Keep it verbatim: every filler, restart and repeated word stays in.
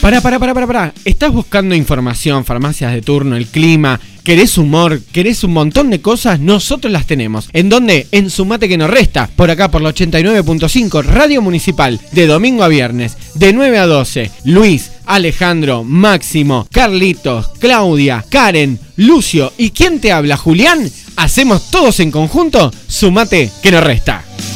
Pará, pará, pará, pará, pará. ¿Estás buscando información, farmacias de turno, el clima? ¿Querés humor? ¿Querés un montón de cosas? Nosotros las tenemos. ¿En dónde? En Sumate que nos resta. Por acá, por la ochenta y nueve punto cinco, Radio Municipal. De domingo a viernes. De nueve a doce. Luis, Alejandro, Máximo, Carlitos, Claudia, Karen, Lucio. ¿Y quién te habla? Julián. ¿Hacemos todos en conjunto? Sumate que nos resta.